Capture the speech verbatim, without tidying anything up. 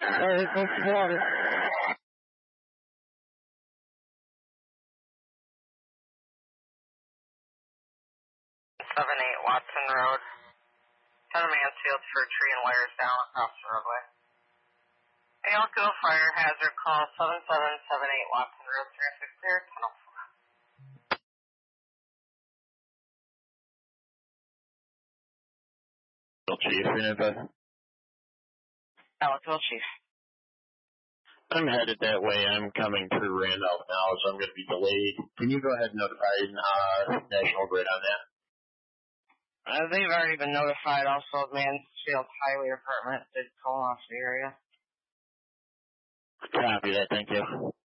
Sorry, that's water. seven eight Watson Road. ten Mansfield for tree and wires down across the roadway. Elko Fire Hazard call seven seven seven eight Watson Road, traffic clear, tunnel four. Chief, Unit Elko Chief. I'm headed that way. I'm coming through Randolph now, so I'm going to be delayed. Can you go ahead and notify uh, National Grid on that? Uh, they've already been notified. Also, Mansfield Highway Department did call off the area. Copy that. Thank you.